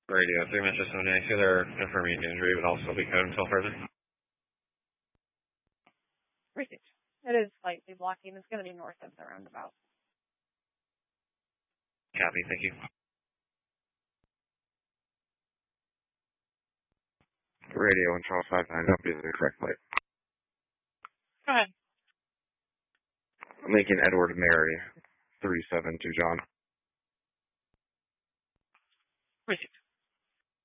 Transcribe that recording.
Radio 3 Manchester 92, they're confirming injury, but also be code until further. Received. It is slightly blocking. It's going to be north of the roundabout. Copy, thank you. Radio and Charles 59, don't be the correct plate. Go ahead. Lincoln Edward Mary, 372 John. Received.